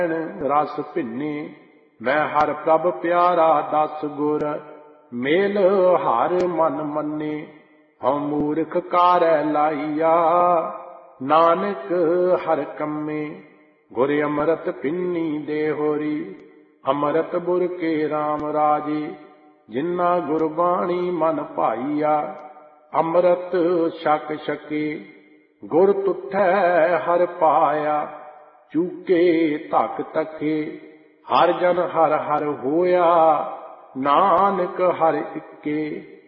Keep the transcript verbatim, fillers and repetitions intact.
रस भिन्नी मैं हर प्रभ प्यारा दस गुर मेल हर मन मन्ने हम मूर्ख कारੈ लाइया नानक हर कम्मे गुर अमृत पिन्नी दे होरी अमृत बुर के राम राजे जिन्ना गुरबाणी मन भाईया अमृत छक छके गुर तुठै हर पाया चूके धक तके हर जन हर हर होया नानक हर इक्के